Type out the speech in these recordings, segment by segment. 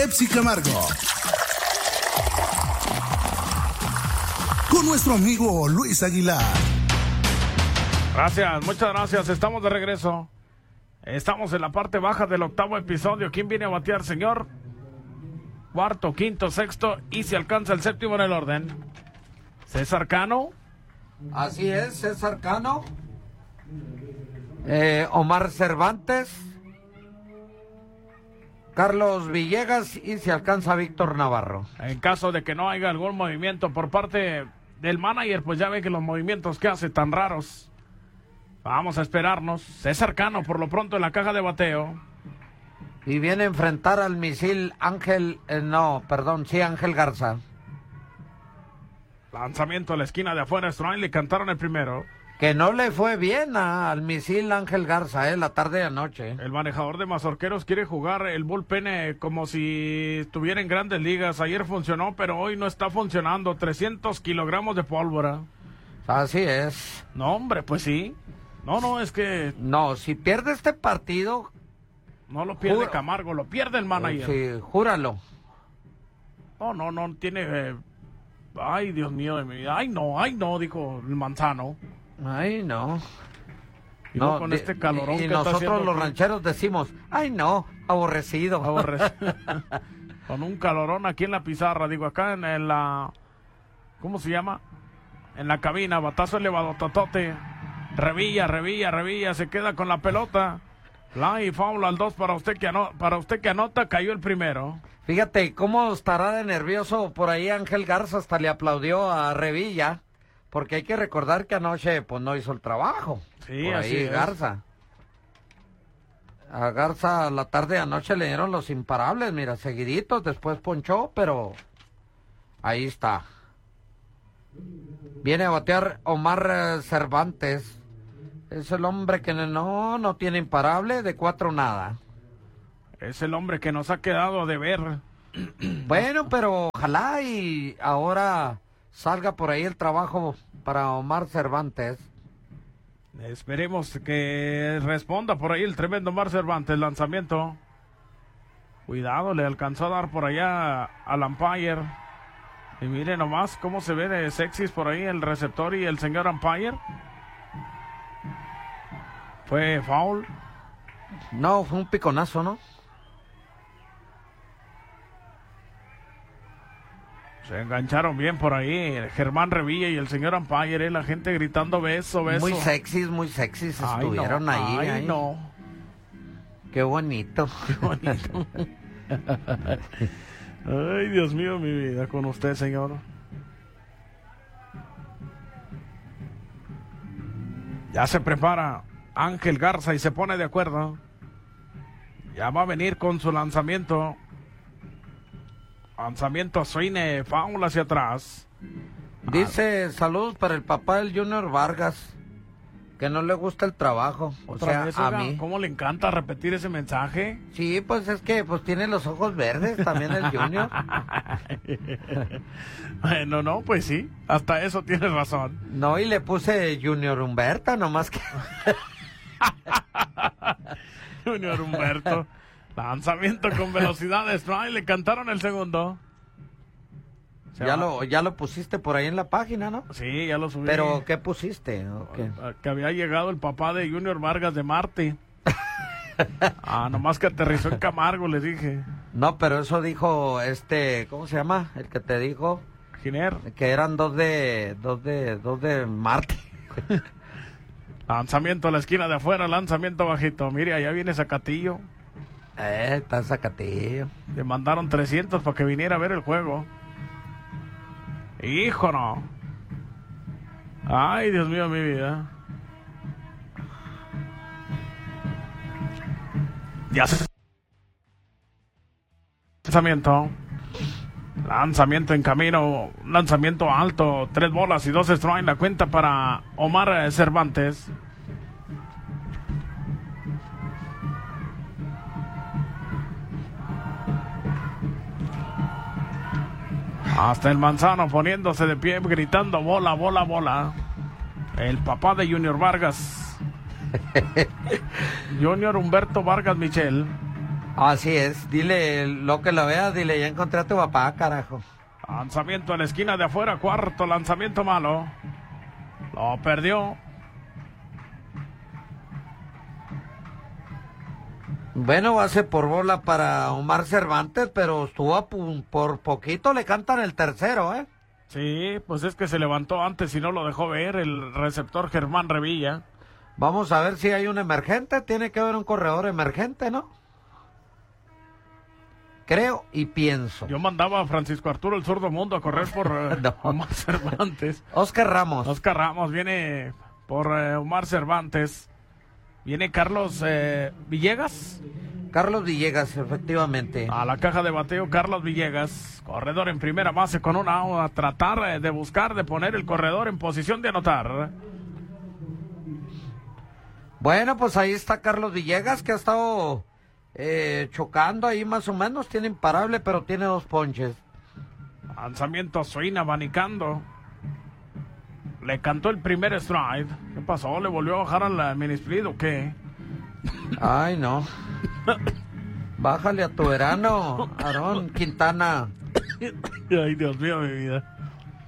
Pepsi Camargo. Con nuestro amigo Luis Aguilar. Gracias, muchas gracias. Estamos de regreso. Estamos en la parte baja del octavo episodio. ¿Quién viene a batear, señor? Cuarto, quinto, sexto y se alcanza el séptimo en el orden. César Cano. Así es, César Cano. Omar Cervantes. Carlos Villegas y se alcanza Víctor Navarro. En caso de que no haya algún movimiento por parte del manager, pues ya ve que los movimientos que hace tan raros. Vamos a esperarnos. César Cano por lo pronto en la caja de bateo. Y viene a enfrentar al misil Ángel Garza. Lanzamiento a la esquina de afuera, Strike, le cantaron el primero. Que no le fue bien al misil Ángel Garza, la tarde de anoche. El manejador de Mazorqueros quiere jugar el bullpen como si estuviera en Grandes Ligas. Ayer funcionó, pero hoy no está funcionando. 300 kilogramos de pólvora. Así es. No, hombre, pues sí. No, es que... No, si pierde este partido... No lo pierde Camargo, lo pierde el manager. Sí, júralo. No, tiene... Ay, Dios mío de mi vida. Ay, no, dijo el Manzano. Ay, no. Y no, con este calorón y que nosotros está los rancheros decimos, ay, no, aborrecido. Con un calorón aquí en la pizarra, digo, acá en la... ¿Cómo se llama? En la cabina, batazo elevado, totote. Revilla, se queda con la pelota. Line foul al 2 para usted que anota, cayó el primero. Fíjate cómo estará de nervioso por ahí Ángel Garza, hasta le aplaudió a Revilla, porque hay que recordar que anoche pues no hizo el trabajo. Sí, por así ahí es. Garza. A Garza la tarde de anoche le dieron los imparables, mira, seguiditos, después ponchó, pero ahí está. Viene a batear Omar Cervantes. Es el hombre que no tiene imparable, de 4 nada. Es el hombre que nos ha quedado a deber. Bueno, pero ojalá y ahora salga por ahí el trabajo para Omar Cervantes. Esperemos que responda por ahí el tremendo Omar Cervantes. Lanzamiento. Cuidado, le alcanzó a dar por allá al umpire. Y mire nomás cómo se ve de sexys por ahí el receptor y el señor umpire. ¿Fue foul? No, fue un piconazo, ¿no? Se engancharon bien por ahí Germán Revilla y el señor umpire, la gente gritando beso. Muy sexys estuvieron ahí. Ay, no. Qué bonito. Ay, Dios mío, mi vida, con usted, señor. Ya se prepara Ángel Garza y se pone de acuerdo. Ya va a venir con su lanzamiento. Lanzamiento swing, foul hacia atrás. Dice, saludos para el papá del Junior Vargas, que no le gusta el trabajo. Otra vez, a mí. ¿Cómo le encanta repetir ese mensaje? Sí, pues es que pues tiene los ojos verdes también el Junior. Bueno, no, pues sí, hasta eso tienes razón. No, y le puse Junior Humberto, nomás que... Junior Humberto. Lanzamiento con velocidad de strike, le cantaron el segundo. Ya lo pusiste por ahí en la página, ¿no? Sí, ya lo subí. ¿Pero qué pusiste? Okay. Que había llegado el papá de Junior Vargas de Marte. Nomás que aterrizó en Camargo, le dije. No, pero eso dijo ¿cómo se llama? El que te dijo. Giner. Que eran dos de Marte. Lanzamiento a la esquina de afuera, lanzamiento bajito. Mire, allá viene Zacatillo. Está Zacatillo. Le mandaron 300 para que viniera a ver el juego. Hijo, no. Ay, Dios mío, mi vida. Ya se... Lanzamiento en camino. Lanzamiento alto. 3 bolas y 2 strikes. La cuenta para Omar Cervantes. Hasta el Manzano poniéndose de pie, gritando bola, bola, bola. El papá de Junior Vargas. Junior Humberto Vargas Michel. Así es, dile lo que lo veas, dile, ya encontré a tu papá, carajo. Lanzamiento a la esquina de afuera, cuarto lanzamiento malo. Lo perdió. Bueno, base por bola para Omar Cervantes, pero estuvo por poquito, le cantan el tercero, ¿eh? Sí, pues es que se levantó antes y no lo dejó ver el receptor Germán Revilla. Vamos a ver si hay un emergente, tiene que haber un corredor emergente, ¿no? Creo y pienso. Yo mandaba a Francisco Arturo el Zurdo Mundo a correr por No. Omar Cervantes. Oscar Ramos. Oscar Ramos viene por Omar Cervantes. Viene Carlos Villegas. Carlos Villegas, efectivamente. A la caja de bateo, Carlos Villegas. Corredor en primera base con una out, a tratar de buscar, de poner el corredor en posición de anotar. Bueno, pues ahí está Carlos Villegas, que ha estado chocando ahí más o menos. Tiene imparable, pero tiene 2 ponches. Lanzamiento swing, abanicando. Le cantó el primer strike. ¿Qué pasó? ¿Le volvió a bajar al mini split o qué? Ay, no. Bájale a tu verano, Aarón Quintana. Ay, Dios mío, mi vida.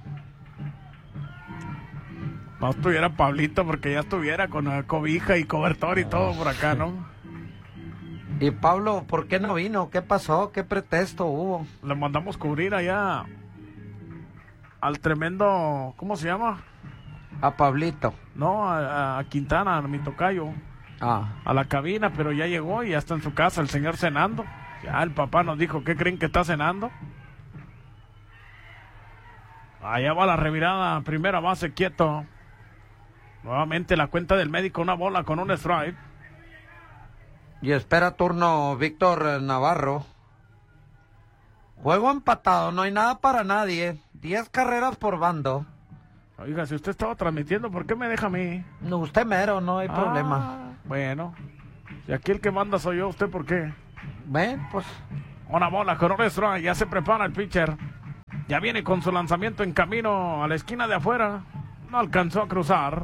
No estuviera Pablito porque ya estuviera con cobija y cobertor y todo por acá, ¿no? Y Pablo, ¿por qué no vino? ¿Qué pasó? ¿Qué pretexto hubo? Le mandamos cubrir allá al tremendo, ¿cómo se llama? A Pablito. No, a Quintana, a mi tocayo. A la cabina, pero ya llegó y ya está en su casa el señor cenando. Ya el papá nos dijo, ¿qué creen que está cenando? Allá va la revirada, primera base, quieto. Nuevamente la cuenta del médico, una bola con un strike. Y espera turno Víctor Navarro. Juego empatado, no hay nada para nadie. 10 carreras por bando. Oiga, si usted estaba transmitiendo, ¿por qué me deja a mí? No, usted mero, no hay problema. Bueno, si aquí el que manda soy yo, ¿usted por qué? Ven, pues. Una bola con un strike, ya se prepara el pitcher. Ya viene con su lanzamiento en camino a la esquina de afuera. No alcanzó a cruzar.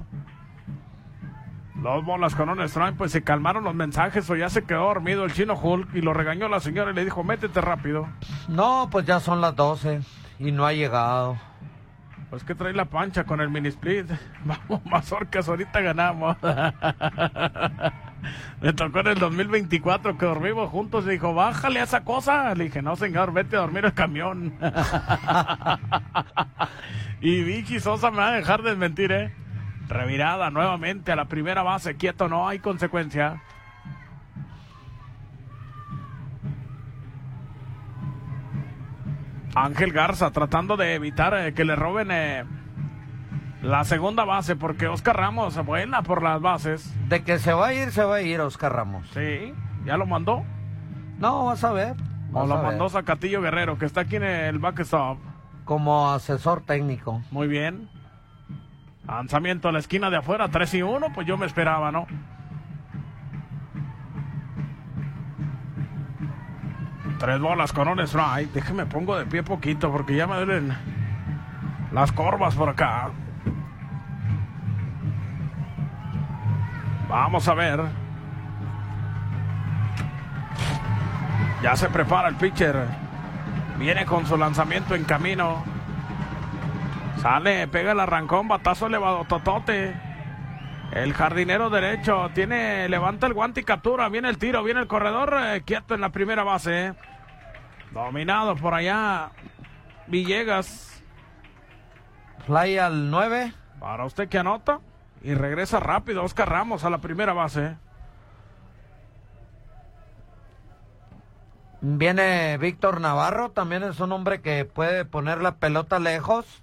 2 bolas con un strike, pues se calmaron los mensajes o ya se quedó dormido el chino Hulk y lo regañó la señora y le dijo, métete rápido. No, pues ya son las 12 y no ha llegado. Pues que trae la pancha con el mini split. Vamos, Mazorcas, ahorita ganamos. Me tocó en el 2024 que dormimos juntos y dijo, bájale a esa cosa. Le dije, no señor, vete a dormir al camión. Y Vichy Sosa me va a dejar desmentir, Revirada nuevamente a la primera base, quieto, no hay consecuencia. Ángel Garza tratando de evitar que le roben la segunda base, porque Oscar Ramos vuela por las bases. De que se va a ir Oscar Ramos. Sí, ¿ya lo mandó? No, vas a ver. O lo mandó Zacatillo Guerrero, que está aquí en el backstop. Como asesor técnico. Muy bien. Lanzamiento a la esquina de afuera, 3-1, pues yo me esperaba, ¿no? Tres bolas con un strike. Déjeme pongo de pie poquito porque ya me duelen las corvas por acá. Vamos a ver. Ya se prepara el pitcher. Viene con su lanzamiento en camino. Sale, pega el arrancón, batazo elevado, totote. El jardinero derecho levanta el guante y captura. Viene el tiro, viene el corredor, quieto en la primera base. Dominado por allá Villegas. Fly al 9. Para usted que anota. Y regresa rápido Oscar Ramos a la primera base. Viene Víctor Navarro, también es un hombre que puede poner la pelota lejos.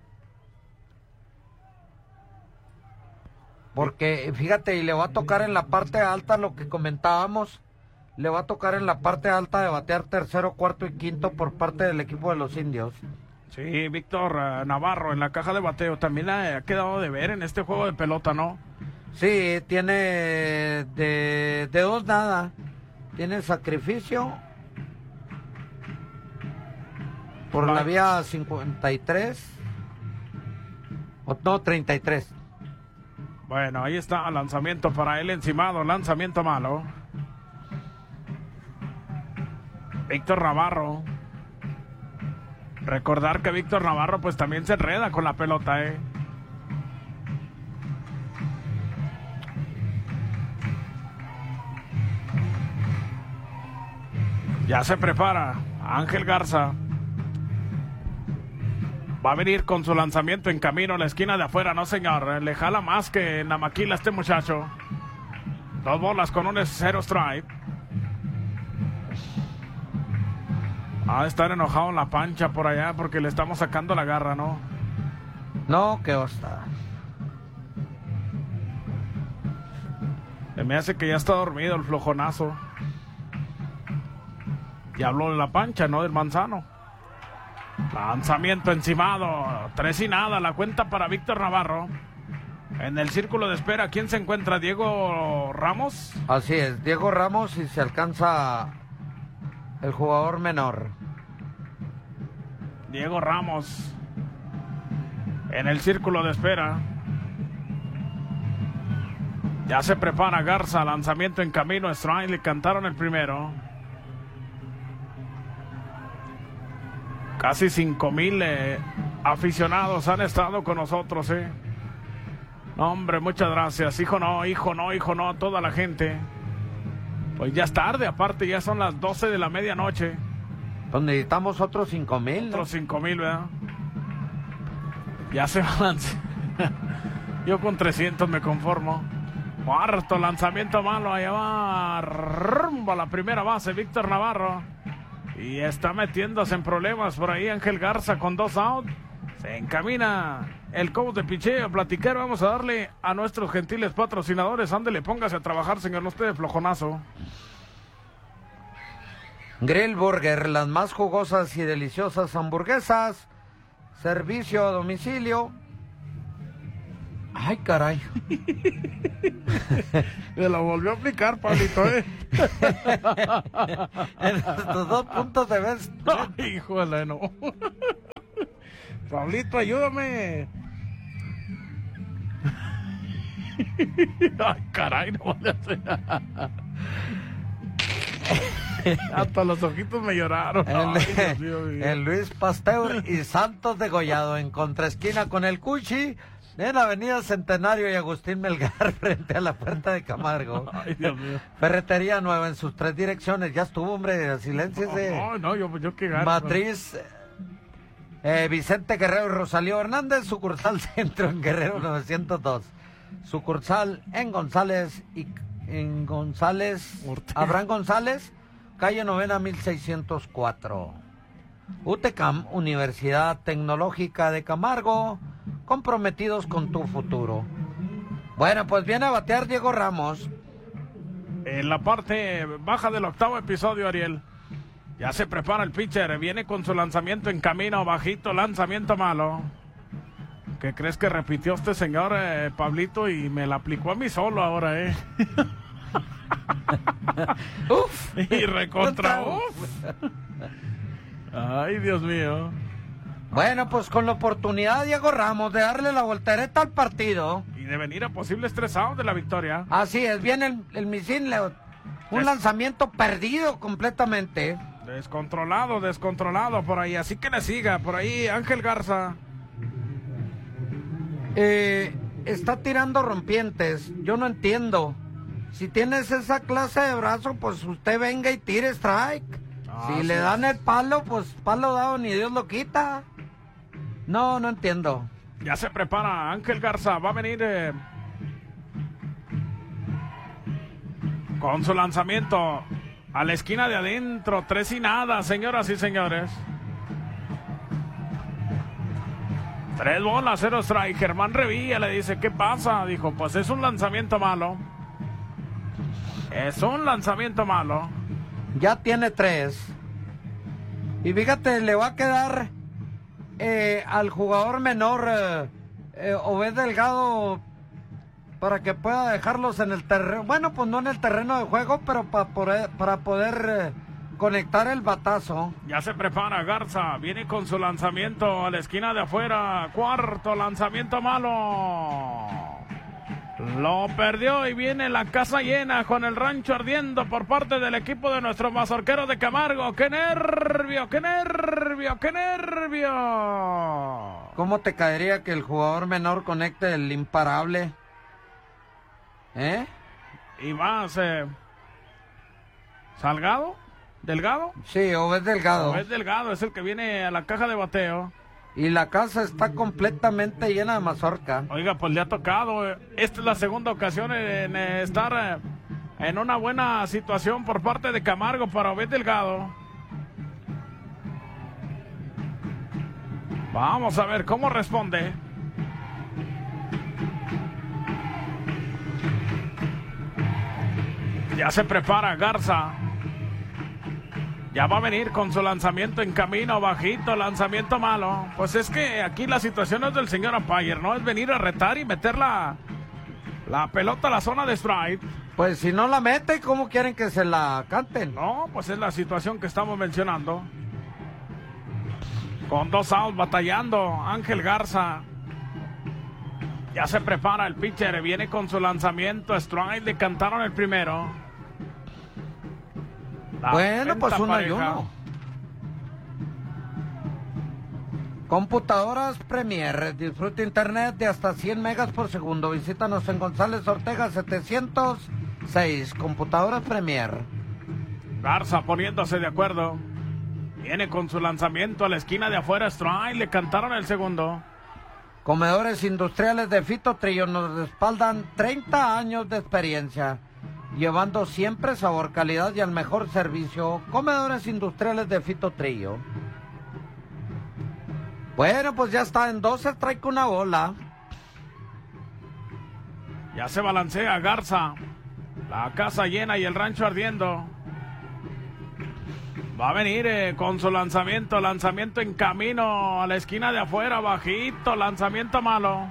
Porque, fíjate, y le va a tocar en la parte alta lo que comentábamos. Le va a tocar en la parte alta de batear tercero, cuarto y quinto por parte del equipo de los indios. Sí, Víctor Navarro en la caja de bateo también ha quedado de ver en este juego de pelota, ¿no? Sí, tiene de 2 nada. Tiene sacrificio por la vía 53. No, 33. Bueno, ahí está, lanzamiento para él encimado, lanzamiento malo. Víctor Navarro. Recordar que Víctor Navarro pues también se enreda con la pelota, Ya se prepara Ángel Garza. Va a venir con su lanzamiento en camino a la esquina de afuera. No, señor. Le jala más que en la maquila este muchacho. 2 bolas con un 0 strike. Ha de estar enojado en la pancha por allá porque le estamos sacando la garra, ¿no? No, qué hosta. Me hace que ya está dormido el flojonazo. Y habló de la pancha, no del manzano. Lanzamiento encimado. 3 y nada. La cuenta para Víctor Navarro. En el círculo de espera, ¿quién se encuentra? ¿Diego Ramos? Así es, Diego Ramos, y se alcanza el jugador menor. Diego Ramos. En el círculo de espera. Ya se prepara Garza. Lanzamiento en camino. Strike. Le cantaron el primero. Casi 5,000 aficionados han estado con nosotros, No, hombre, muchas gracias. Hijo no, a toda la gente. Pues ya es tarde, aparte ya son las 12 de la medianoche. Pues necesitamos otros 5,000, ¿no? Otros 5,000, ¿verdad? Ya se van. Yo con 300 me conformo. Cuarto lanzamiento malo, allá va rumbo a la primera base, Víctor Navarro. Y está metiéndose en problemas por ahí Ángel Garza con 2 out. Se encamina el coach de picheo a platicar. Vamos a darle a nuestros gentiles patrocinadores. Ándele, póngase a trabajar, señor, no esté de flojonazo. Grill Burger, las más jugosas y deliciosas hamburguesas. Servicio a domicilio. Ay, caray. Me lo volvió a aplicar, Pablito, En estos 2 puntos de vez. Ay, híjole, no. Pablito, ayúdame. Ay, caray, no voy a hacer. Hasta los ojitos me lloraron. En Luis Pasteur y Santos Degollado, en contraesquina con el Cuchi, en Avenida Centenario y Agustín Melgar, frente a la puerta de Camargo. Ay, Dios mío. Ferretería Nueva en sus 3 direcciones. Ya estuvo, hombre, silénciese. No, yo qué gano. Matriz Vicente Guerrero y Rosalío Hernández, sucursal Centro en Guerrero 902. Sucursal en González Ortega. Abraham González, calle Novena 1604. UTECAM, Universidad Tecnológica de Camargo, comprometidos con tu futuro. Bueno, pues viene a batear Diego Ramos. En la parte baja del 8º episodio, Ariel. Ya se prepara el pitcher. Viene con su lanzamiento en camino, bajito, lanzamiento malo. ¿Qué crees que repitió este señor, Pablito? Y me la aplicó a mí solo ahora, Uf. Y recontra uf. Ay, Dios mío. Bueno, pues con la oportunidad, Diego Ramos, de darle la voltereta al partido. Y de venir a posibles 3 outs de la victoria. Así es, viene el misil, un lanzamiento perdido completamente. Descontrolado por ahí. Así que le siga, por ahí Ángel Garza. Está tirando rompientes, yo no entiendo. Si tienes esa clase de brazo, pues usted venga y tire strike. Si le dan el palo, pues palo dado ni Dios lo quita. No entiendo. Ya se prepara Ángel Garza, va a venir con su lanzamiento a la esquina de adentro. 3 y nada, señoras y señores. 3 bolas, 0 strike. Germán Revilla le dice, ¿qué pasa? Dijo, pues es un lanzamiento malo. Es un lanzamiento malo. Ya tiene 3. Y fíjate, le va a quedar al jugador menor, Obed Delgado, para que pueda dejarlos en el terreno. Bueno, pues no en el terreno de juego, pero para poder conectar el batazo. Ya se prepara Garza, viene con su lanzamiento a la esquina de afuera. 4º lanzamiento malo. Lo perdió y viene la casa llena con el rancho ardiendo por parte del equipo de nuestros mazorqueros de Camargo. ¡Qué nervio, qué nervio, qué nervio! ¿Cómo te caería que el jugador menor conecte el imparable? Y más, ¿Salgado? ¿Delgado? Sí, Obed Delgado. Obed Delgado es el que viene a la caja de bateo. Y la casa está completamente llena de mazorca. Oiga, pues le ha tocado. Esta es la segunda ocasión en estar en una buena situación por parte de Camargo para Obed Delgado. Vamos a ver cómo responde. Ya se prepara Garza. Ya va a venir con su lanzamiento en camino, bajito, lanzamiento malo. Pues es que aquí la situación es del señor umpire, ¿no? Es venir a retar y meter la pelota a la zona de strike. Pues si no la mete, ¿cómo quieren que se la canten? No, pues es la situación que estamos mencionando. Con 2 outs batallando Ángel Garza. Ya se prepara el pitcher, viene con su lanzamiento, strike, le cantaron el primero. Bueno, pues 1-1. Computadoras Premier. Disfruta internet de hasta 100 megas por segundo. Visítanos en González Ortega 706. Computadoras Premier. Garza poniéndose de acuerdo. Viene con su lanzamiento a la esquina de afuera. Strike, le cantaron el segundo. Comedores industriales de Fito Trillo nos respaldan 30 años de experiencia, llevando siempre sabor, calidad y al mejor servicio. Comedores industriales de Fito Trillo. Bueno, pues ya está en 12, trae con una bola. Ya se balancea Garza. La casa llena y el rancho ardiendo. Va a venir con su lanzamiento en camino a la esquina de afuera, bajito, lanzamiento malo.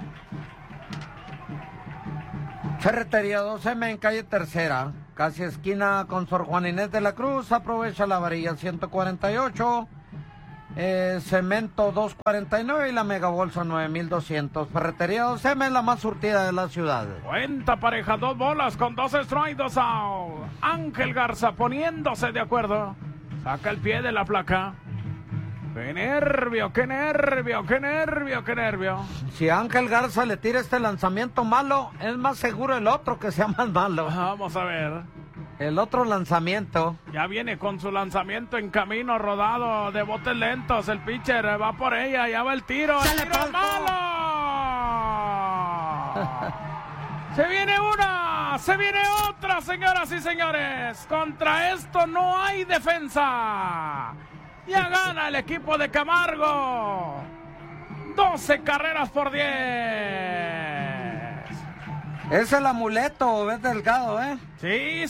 Ferretería 2M en calle Tercera, casi esquina con Sor Juan Inés de la Cruz. Aprovecha la varilla 148, cemento 249 y la megabolsa 9200. Ferretería 2M, la más surtida de la ciudad. Cuenta pareja, 2 bolas con 2 strikes, 2 out. Ángel Garza poniéndose de acuerdo. Saca el pie de la placa. ¡Qué nervio, qué nervio, qué nervio, qué nervio! Si Ángel Garza le tira este lanzamiento malo, es más seguro el otro que sea más malo. Vamos a ver. El otro lanzamiento. Ya viene con su lanzamiento en camino, rodado de botes lentos. El pitcher va por ella, ya va el tiro. ¡El tiro malo! ¡Se viene una! ¡Se viene otra, señoras y señores! Contra esto no hay defensa. Ya gana el equipo de Camargo. 12 carreras por 10. Es el amuleto, Obed Delgado, ¿eh? Sí.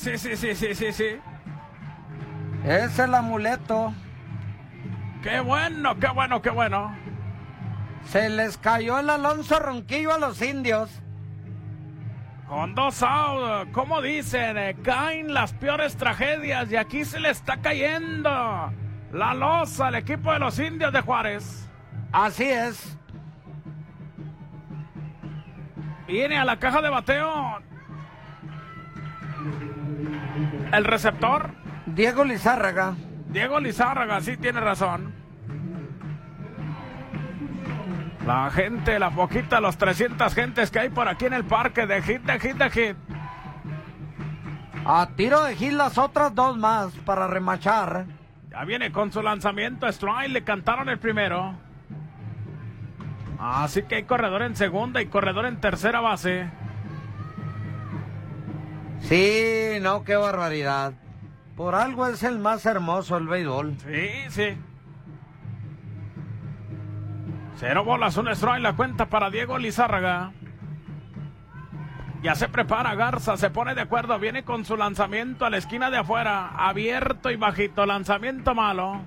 Es el amuleto. Qué bueno, qué bueno, qué bueno. Se les cayó el Alonso Ronquillo a los indios. Con 2 outs, como dicen, caen las peores tragedias y aquí se le está cayendo la losa al equipo de los indios de Juárez. Así es. Viene a la caja de bateo el receptor Diego Lizárraga. Diego Lizárraga, sí tiene razón. La gente, la poquita, los 300 gentes que hay por aquí en el parque, de hit, de hit, de hit. A tiro de hit las otras 2 más para remachar. Ya viene con su lanzamiento, strike, le cantaron el primero. Así que hay corredor en segunda y corredor en tercera base. Sí, no, qué barbaridad. Por algo es el más hermoso el béisbol. Sí. 0 bolas, 1 strike, la cuenta para Diego Lizárraga. Ya se prepara Garza, se pone de acuerdo, viene con su lanzamiento a la esquina de afuera, abierto y bajito, lanzamiento malo.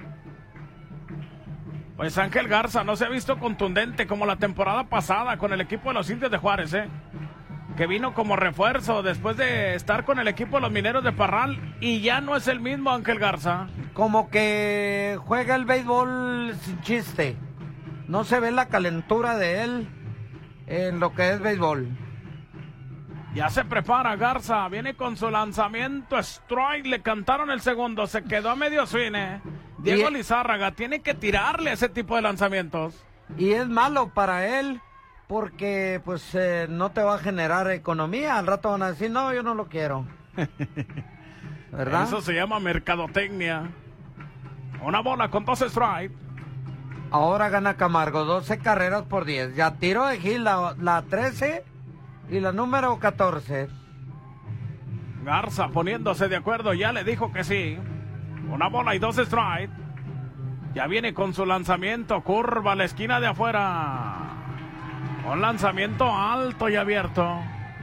Pues Ángel Garza no se ha visto contundente como la temporada pasada con el equipo de los Indios de Juárez, que vino como refuerzo después de estar con el equipo de los Mineros de Parral y ya no es el mismo Ángel Garza. Como que juega el béisbol sin chiste. No se ve la calentura de él en lo que es béisbol. Ya se prepara Garza, viene con su lanzamiento, strike, le cantaron el segundo, se quedó a medio swing. Diego Lizárraga tiene que tirarle ese tipo de lanzamientos. Y es malo para él porque pues no te va a generar economía. Al rato van a decir, no, yo no lo quiero. ¿Verdad? Eso se llama mercadotecnia. Una bola con 2 strikes. Ahora gana Camargo, 12 carreras por 10. Ya tiro de Gil, la 13 y la número 14. Garza poniéndose de acuerdo, ya le dijo que sí. Una bola y 2 strikes. Ya viene con su lanzamiento, curva a la esquina de afuera. Un lanzamiento alto y abierto.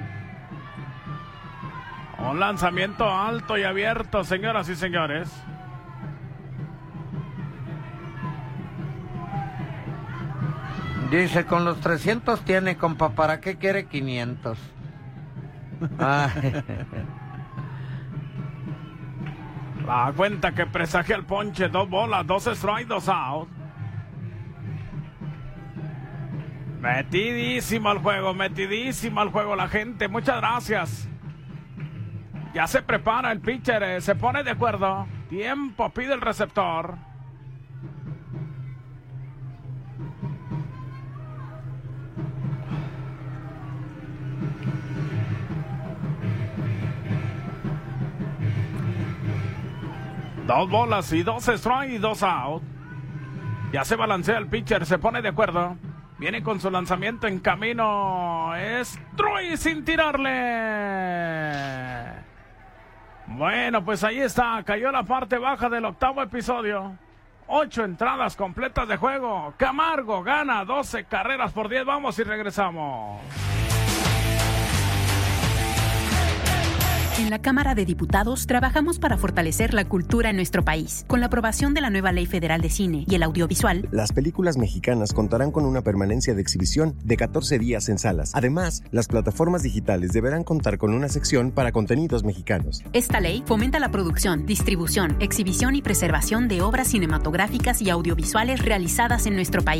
Un lanzamiento alto y abierto, señoras y señores. Dice, con los 300 tiene, compa, ¿para qué quiere 500? La cuenta que presagia el ponche, 2 bolas, 2 strikes, 2 outs. Metidísimo al juego la gente, muchas gracias. Ya se prepara el pitcher, se pone de acuerdo. Tiempo pide el receptor. Dos bolas y 2 strikes y 2 out. Ya se balancea el pitcher, se pone de acuerdo. Viene con su lanzamiento en camino. Strike sin tirarle. Bueno, pues ahí está. Cayó la parte baja del 8º episodio. 8 entradas completas de juego. Camargo gana 12 carreras por 10. Vamos y regresamos. En la Cámara de Diputados trabajamos para fortalecer la cultura en nuestro país. Con la aprobación de la nueva Ley Federal de Cine y el Audiovisual, las películas mexicanas contarán con una permanencia de exhibición de 14 días en salas. Además, las plataformas digitales deberán contar con una sección para contenidos mexicanos. Esta ley fomenta la producción, distribución, exhibición y preservación de obras cinematográficas y audiovisuales realizadas en nuestro país.